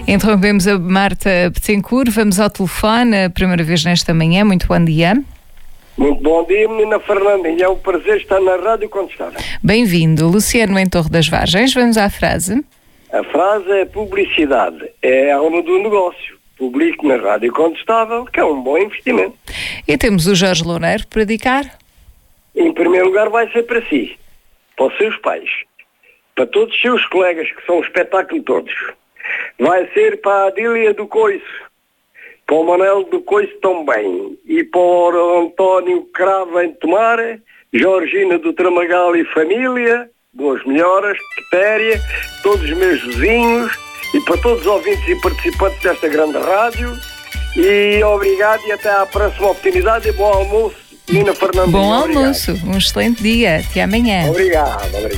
Interrompemos a Marta Bettencourt, vamos ao telefone, a primeira vez nesta manhã. Muito bom dia. Muito bom dia, menina Fernandinha. É um prazer estar na Rádio Contestável. Bem-vindo. Luciano em Torre das Vargens. Vamos à frase. A frase é publicidade. É a alma do negócio. Publique na Rádio Contestável, que é um bom investimento. E temos o Jorge Loureiro para dedicar. Em primeiro lugar vai ser para si, para os seus pais, para todos os seus colegas, que são um espetáculo todos. Vai ser para a Adília do Coiço, para o Manel do Coiço também, e para o António Cravo em Tomar, Georgina do Tramagal e família, boas melhoras, Quitéria, todos os meus vizinhos, e para todos os ouvintes e participantes desta grande rádio. E obrigado e até à próxima oportunidade e bom almoço, menina Fernandinha. Bom almoço, um excelente dia. Até amanhã. Obrigado.